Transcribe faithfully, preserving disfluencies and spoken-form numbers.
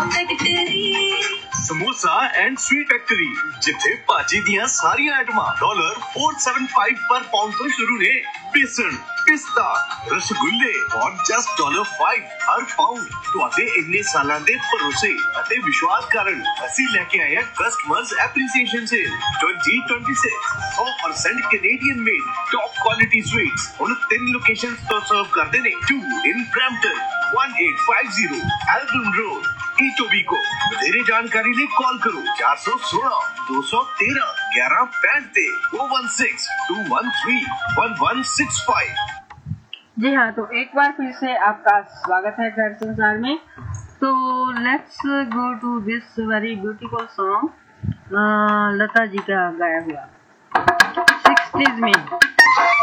Samosa and sweet factory जिथे भाजी दियां सारियां आइटमां डॉलर फोर सेवन फाइव पर पाउंड तो शुरू ने। बेसन, पिस्ता, रसगुल्ले और जस्ट डॉलर फाइव हर पाउंड। तुहाडे इन्ने सालां दे भरोसे अते विश्वास कारण ਅਸੀਂ ਲੈ ਕੇ ਆਏ ਹਾਂ customers appreciation cell twenty twenty six hundred percent Canadian made top quality sweets ਹੁਣ ਤਿੰਨ ਲੋਕੇशंस ਤੋਂ ਸਰਵ ਕਰਦੇ ਨੇ। To in Brampton, one eight five zero Elgon road, ईटोबीको। ਵਧੇਰੇ जानकारी लिए कॉल करो चार सौ सोलह दो सौ तेरह ग्यारह पैंते ओ one six to one three one one six five. जी हाँ, तो एक बार फिर से आपका स्वागत है घर संसार में। तो let's go to this very beautiful song Lata ji का गाया हुआ सिक्सटीज में।